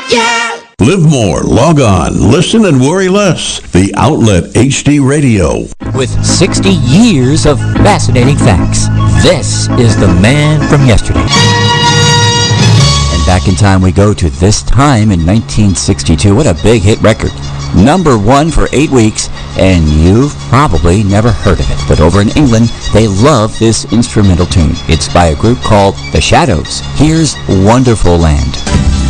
Yeah! Live more, log on, listen and worry less. The Outlet HD Radio. With 60 years of fascinating facts, this is the man from yesterday. And back in time we go to this time in 1962. What a big hit record. Number 1 for 8 weeks, and you've probably never heard of it. But over in England, they love this instrumental tune. It's by a group called The Shadows. Here's Wonderful Land.